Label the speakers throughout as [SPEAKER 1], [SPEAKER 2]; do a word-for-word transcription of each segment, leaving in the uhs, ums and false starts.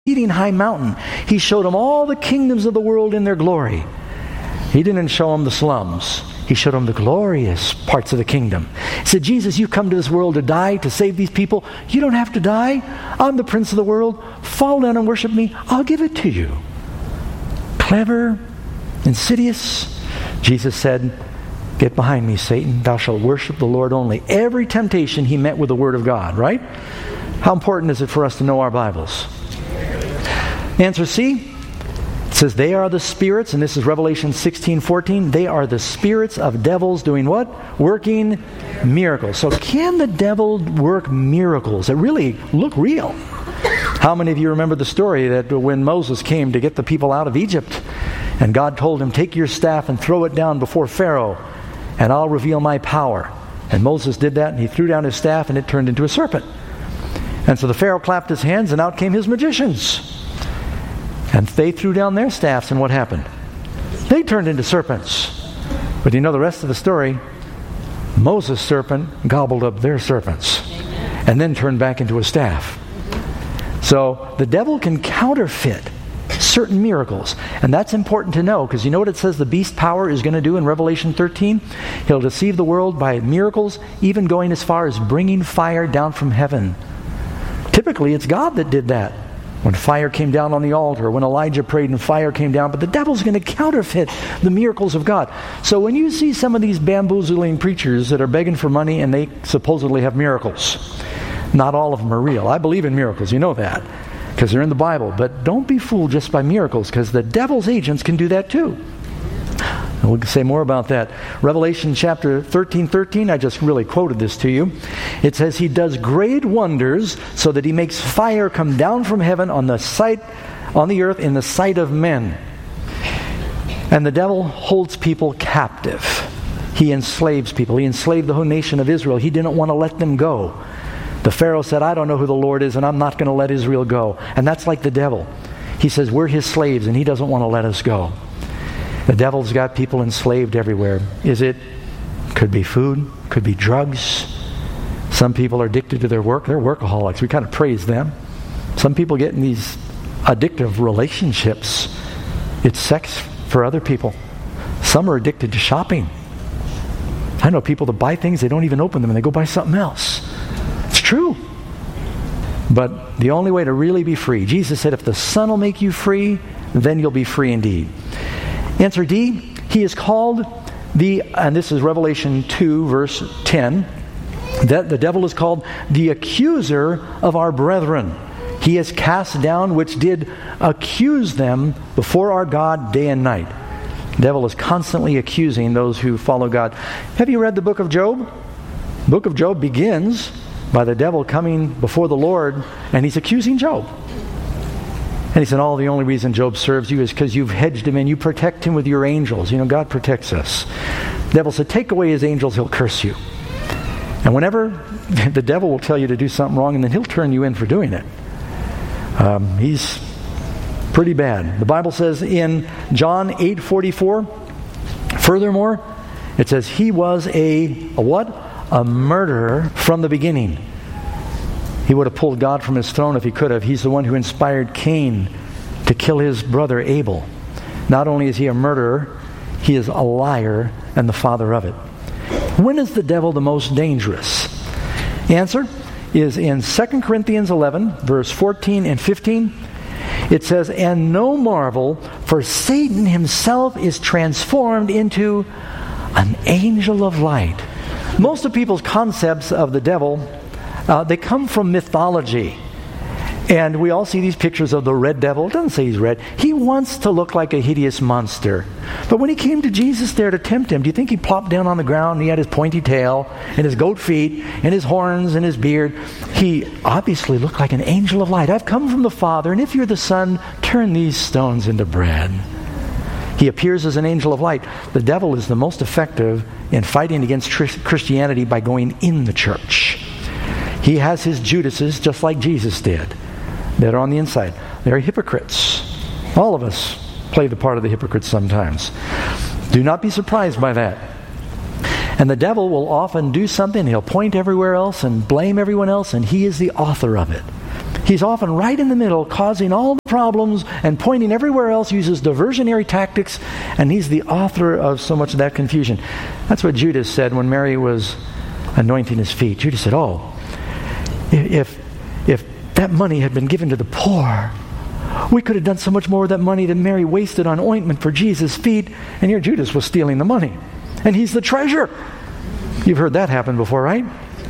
[SPEAKER 1] exceeding high mountain. He showed him all the kingdoms of the world in their glory. He didn't show him the slums. He showed him the glorious parts of the kingdom. He said, Jesus, you come to this world to die, to save these people. You don't have to die. I'm the prince of the world. Fall down and worship me. I'll give it to you. Clever, insidious. Jesus said, get behind me, Satan. Thou shalt worship the Lord only. Every temptation he met with the Word of God, right? How important is it for us to know our Bibles? Answer C. It says they are the spirits, and this is Revelation sixteen fourteen. They are the spirits of devils doing what? Working miracles. So can the devil work miracles that really look real? How many of you remember the story that when Moses came to get the people out of Egypt, and God told him, take your staff and throw it down before Pharaoh, and I'll reveal my power. And Moses did that, and he threw down his staff, and it turned into a serpent. And so the Pharaoh clapped his hands, and out came his magicians. And they threw down their staffs, and what happened? They turned into serpents. But you know the rest of the story? Moses' serpent gobbled up their serpents and then turned back into a staff. So the devil can counterfeit certain miracles. And that's important to know, because you know what it says the beast power is going to do in Revelation thirteen? He'll deceive the world by miracles, even going as far as bringing fire down from heaven. Typically, it's God that did that. When fire came down on the altar, when Elijah prayed and fire came down, but the devil's going to counterfeit the miracles of God. So when you see some of these bamboozling preachers that are begging for money and they supposedly have miracles, not all of them are real. I believe in miracles, you know that, because they're in the Bible. But don't be fooled just by miracles, because the devil's agents can do that too. And we'll say more about that. Revelation chapter thirteen thirteen, I just really quoted this to you. It says, he does great wonders so that he makes fire come down from heaven on the sight, on the earth in the sight of men. And the devil holds people captive. He enslaves people. He enslaved the whole nation of Israel. He didn't want to let them go. The Pharaoh said, I don't know who the Lord is, and I'm not going to let Israel go. And that's like the devil. He says, we're his slaves, and he doesn't want to let us go. The devil's got people enslaved everywhere. Is it? Could be food. Could be drugs. Some people are addicted to their work. They're workaholics. We kind of praise them. Some people get in these addictive relationships. It's sex for other people. Some are addicted to shopping. I know people that buy things, they don't even open them, and they go buy something else. It's true. But the only way to really be free, Jesus said, if the Son will make you free, then you'll be free indeed. Answer D, he is called the, and this is Revelation two, verse ten, that the devil is called the accuser of our brethren. He is cast down, which did accuse them before our God day and night. The devil is constantly accusing those who follow God. Have you read the book of Job? The book of Job begins by the devil coming before the Lord, and he's accusing Job. And he said, oh, the only reason Job serves you is because you've hedged him and you protect him with your angels. You know, God protects us. The devil said, take away his angels, he'll curse you. And whenever the devil will tell you to do something wrong, and then he'll turn you in for doing it. Um, he's pretty bad. The Bible says in John eight forty-four, furthermore, it says he was a, a what? A murderer from the beginning. He would have pulled God from his throne if he could have. He's the one who inspired Cain to kill his brother Abel. Not only is he a murderer, he is a liar and the father of it. When is the devil the most dangerous? Answer is in Second Corinthians eleven, verse fourteen and fifteen. It says, and no marvel, for Satan himself is transformed into an angel of light. Most of people's concepts of the devil, Uh, they come from mythology. And we all see these pictures of the red devil. It doesn't say he's red. He wants to look like a hideous monster. But when he came to Jesus there to tempt him, do you think he plopped down on the ground and he had his pointy tail and his goat feet and his horns and his beard? He obviously looked like an angel of light. I've come from the Father, and if you're the Son, turn these stones into bread. He appears as an angel of light. The devil is the most effective in fighting against Christianity by going in the church. He has his Judases, just like Jesus did, that are on the inside. They're hypocrites. All of us play the part of the hypocrites sometimes. Do not be surprised by that. And the devil will often do something, he'll point everywhere else and blame everyone else, and he is the author of it. He's often right in the middle, causing all the problems and pointing everywhere else, uses diversionary tactics, and he's the author of so much of that confusion. That's what Judas said when Mary was anointing his feet. Judas said, oh, if, if that money had been given to the poor, we could have done so much more with that money that Mary wasted on ointment for Jesus' feet. And here Judas was stealing the money. And he's the treasurer. You've heard that happen before, right?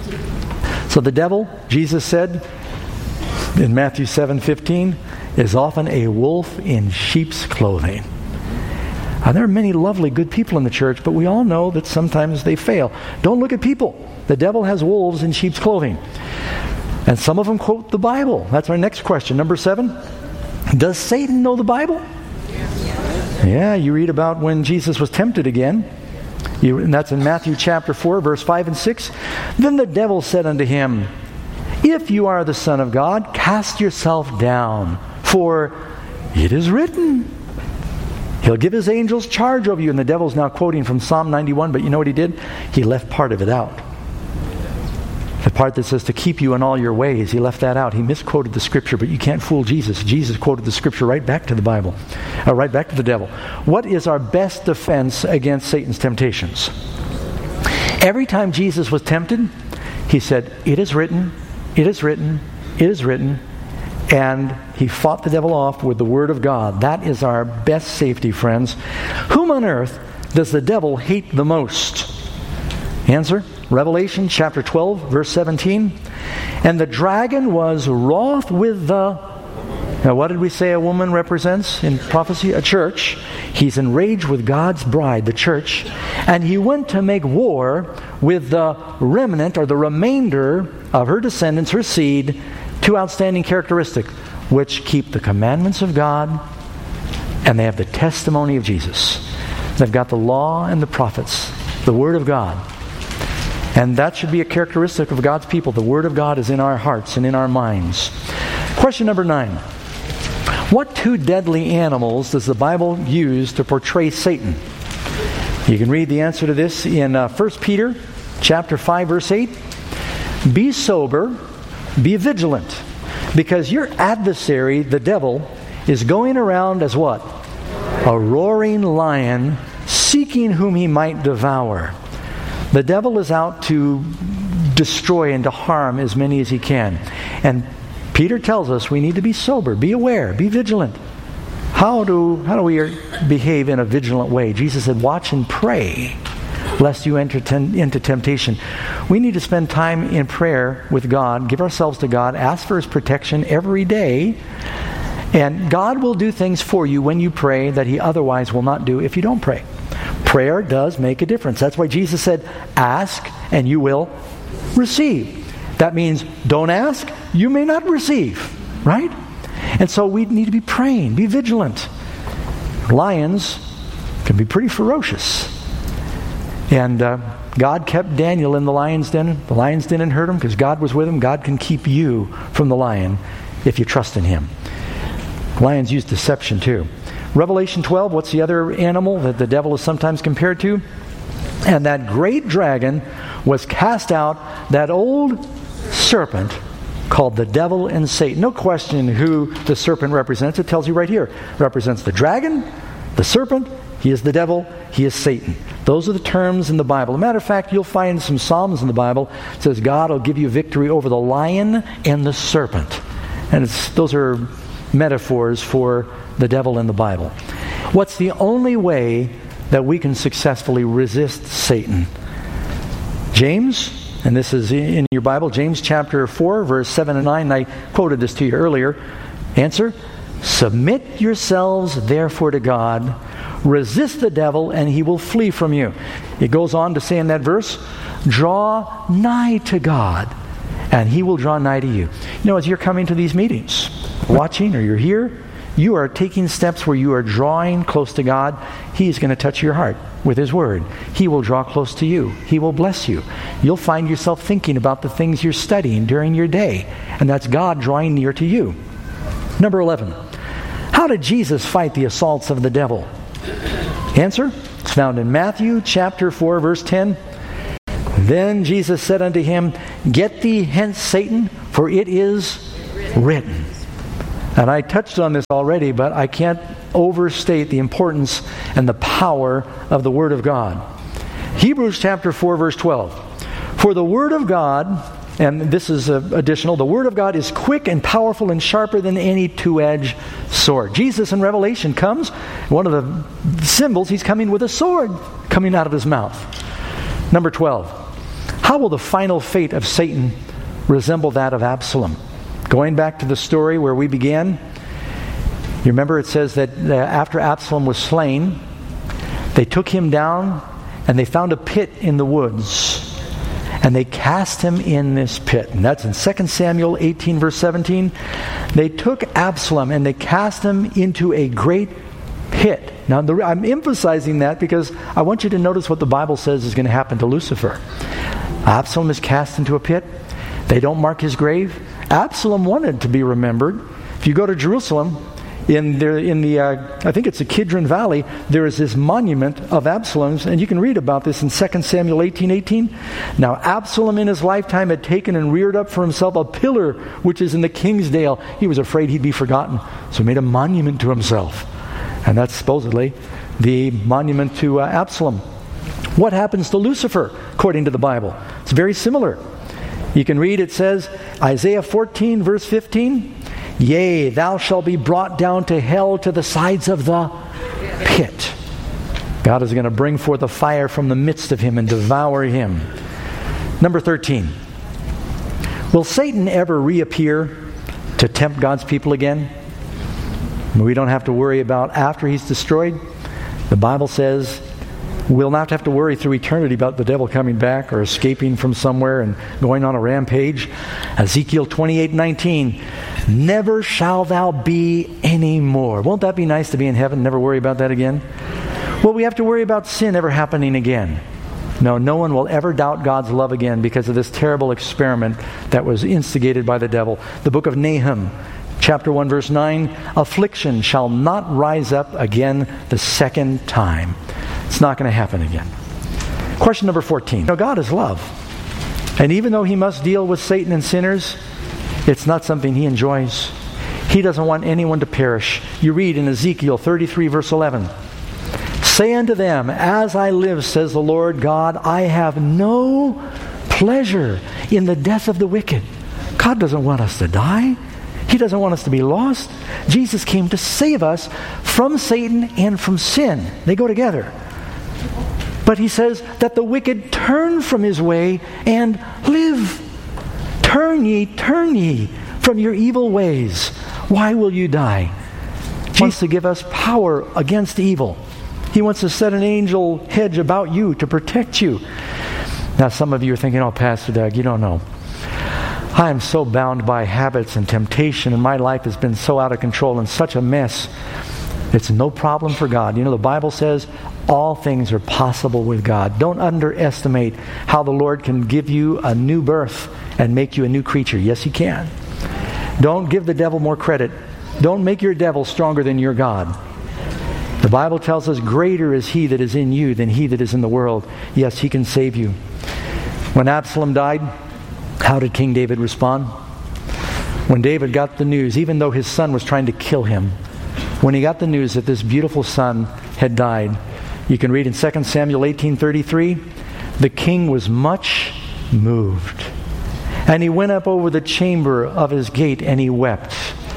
[SPEAKER 1] So the devil, Jesus said in Matthew seven fifteen, is often a wolf in sheep's clothing. Now, there are many lovely, good people in the church, but we all know that sometimes they fail. Don't look at people. The devil has wolves in sheep's clothing. And some of them quote the Bible. That's our next question. Number seven, does Satan know the Bible? Yeah, you read about when Jesus was tempted again. You, and that's in Matthew chapter four, verse five and six. Then the devil said unto him, if you are the Son of God, cast yourself down, for it is written, He'll give His angels charge over you. And the devil's now quoting from Psalm ninety-one, but you know what he did? He left part of it out. The part that says to keep you in all your ways, he left that out. He misquoted the scripture, but you can't fool Jesus. Jesus quoted the scripture right back to the Bible, uh, right back to the devil. What is our best defense against Satan's temptations? Every time Jesus was tempted, he said, it is written, it is written, it is written, and he fought the devil off with the Word of God. That is our best safety, friends. Whom on earth does the devil hate the most? Answer, Revelation chapter twelve, verse seventeen. And the dragon was wroth with the... Now what did we say a woman represents in prophecy? A church. He's enraged with God's bride, the church. And he went to make war with the remnant or the remainder of her descendants, her seed. Two outstanding characteristics, which keep the commandments of God, and they have the testimony of Jesus. They've got the law and the prophets, the Word of God. And that should be a characteristic of God's people. The Word of God is in our hearts and in our minds. Question number nine. What two deadly animals does the Bible use to portray Satan? You can read the answer to this in uh, First Peter chapter five, verse eight. Be sober, be vigilant, because your adversary, the devil, is going around as what? A roaring lion, seeking whom he might devour. The devil is out to destroy and to harm as many as he can. And Peter tells us we need to be sober, be aware, be vigilant. How do, how do we behave in a vigilant way? Jesus said, watch and pray, lest you enter ten, into temptation. We need to spend time in prayer with God, give ourselves to God, ask for His protection every day, and God will do things for you when you pray that He otherwise will not do if you don't pray. Prayer does make a difference. That's why Jesus said, ask and you will receive. That means don't ask, you may not receive, right? And so we need to be praying, be vigilant. Lions can be pretty ferocious. And uh, God kept Daniel in the lion's den. The lion's den didn't hurt him because God was with him. God can keep you from the lion if you trust in Him. Lions use deception too. Revelation twelve, what's the other animal that the devil is sometimes compared to? And that great dragon was cast out, that old serpent called the devil and Satan. No question who the serpent represents. It tells you right here. It represents the dragon, the serpent. He is the devil. He is Satan. Those are the terms in the Bible. As a matter of fact, you'll find some Psalms in the Bible. It says God will give you victory over the lion and the serpent. And it's, those are metaphors for the devil in the Bible. What's the only way that we can successfully resist Satan? James, and this is in your Bible, James chapter four, verse seven and nine. I quoted this to you earlier. Answer, submit yourselves therefore to God. Resist the devil and he will flee from you. It goes on to say in that verse, draw nigh to God and He will draw nigh to you. You know, as you're coming to these meetings, watching, or you're here, you are taking steps where you are drawing close to God. He's going to touch your heart with His Word. He will draw close to you. He will bless you. You'll find yourself thinking about the things you're studying during your day, and that's God drawing near to you. Number eleven. How did Jesus fight the assaults of the devil? Answer, it's found in Matthew chapter four, verse ten. Then Jesus said unto him, get thee hence, Satan, for it is written. And I touched on this already, but I can't overstate the importance and the power of the Word of God. Hebrews chapter four, verse twelve. For the Word of God, and this is uh, additional, the Word of God is quick and powerful and sharper than any two-edged sword. Jesus in Revelation comes, one of the symbols, he's coming with a sword coming out of his mouth. Number twelve. How will the final fate of Satan resemble that of Absalom? Going back to the story where we began, you remember it says that uh, after Absalom was slain, they took him down and they found a pit in the woods. And they cast him in this pit. And that's in Second Samuel eighteen, verse seventeen. They took Absalom and they cast him into a great pit. Now, the, I'm emphasizing that because I want you to notice what the Bible says is going to happen to Lucifer. Absalom is cast into a pit. They don't mark his grave. Absalom wanted to be remembered. If you go to Jerusalem, in the, in the uh, I think it's the Kidron Valley, there is this monument of Absalom's, and you can read about this in Second Samuel eighteen eighteen. Now Absalom in his lifetime had taken and reared up for himself a pillar which is in the king's dale. He was afraid he'd be forgotten, so he made a monument to himself. And that's supposedly the monument to uh, Absalom. What happens to Lucifer, according to the Bible? It's very similar. You can read, it says, Isaiah fourteen, verse fifteen, Yea, thou shalt be brought down to hell, to the sides of the pit. God is going to bring forth a fire from the midst of him and devour him. Number thirteen. Will Satan ever reappear to tempt God's people again? We don't have to worry about after he's destroyed. The Bible says we'll not have to worry through eternity about the devil coming back or escaping from somewhere and going on a rampage. Ezekiel twenty-eight nineteen. Never shall thou be any more. Won't that be nice to be in heaven, never worry about that again? Well, we have to worry about sin ever happening again. No, no one will ever doubt God's love again because of this terrible experiment that was instigated by the devil. The book of Nahum, chapter one, verse nine, affliction shall not rise up again the second time. It's not going to happen again. Question number fourteen. Now, God is love. And even though he must deal with Satan and sinners, it's not something he enjoys. He doesn't want anyone to perish. You read in Ezekiel thirty-three, verse eleven. Say unto them, As I live, says the Lord God, I have no pleasure in the death of the wicked. God doesn't want us to die. He doesn't want us to be lost. Jesus came to save us from Satan and from sin. They go together. But he says that the wicked turn from his way and live. Turn ye, turn ye from your evil ways. Why will you die? He wants to give us power against evil. He wants to set an angel hedge about you to protect you. Now some of you are thinking, oh, Pastor Doug, you don't know. I am so bound by habits and temptation, and my life has been so out of control and such a mess. It's no problem for God. You know, the Bible says all things are possible with God. Don't underestimate how the Lord can give you a new birth and make you a new creature. Yes, he can. Don't give the devil more credit. Don't make your devil stronger than your God. The Bible tells us greater is he that is in you than he that is in the world. Yes, he can save you. When Absalom died, how did King David respond? When David got the news, even though his son was trying to kill him, when he got the news that this beautiful son had died, you can read in Second Samuel eighteen thirty-three, the king was much moved. And he went up over the chamber of his gate and he wept.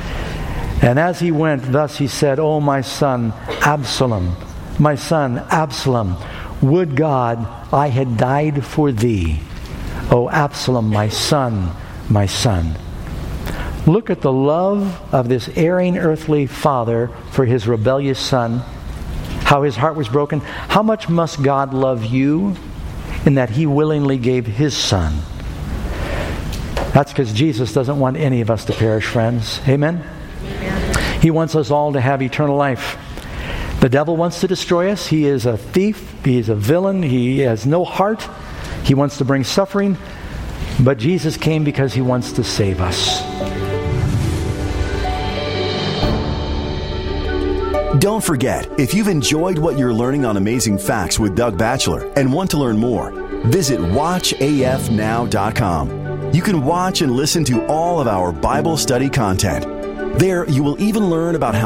[SPEAKER 1] And as he went, thus he said, O my son Absalom, my son Absalom, would God I had died for thee. O Absalom, my son, my son. Look at the love of this erring earthly father for his rebellious son, how his heart was broken. How much must God love you in that he willingly gave his son? That's because Jesus doesn't want any of us to perish, friends. Amen? Amen? He wants us all to have eternal life. The devil wants to destroy us. He is a thief. He is a villain. He has no heart. He wants to bring suffering. But Jesus came because he wants to save us.
[SPEAKER 2] Don't forget, if you've enjoyed what you're learning on Amazing Facts with Doug Batchelor and want to learn more, visit watch A F now dot com. You can watch and listen to all of our Bible study content. There, you will even learn about how